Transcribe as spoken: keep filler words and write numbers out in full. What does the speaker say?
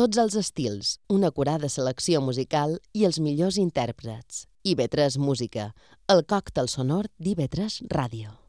tots els estils, una acurada selecció musical i els millors intèrprets. I ve tres Música, el còctel sonor d'I ve tres Ràdio.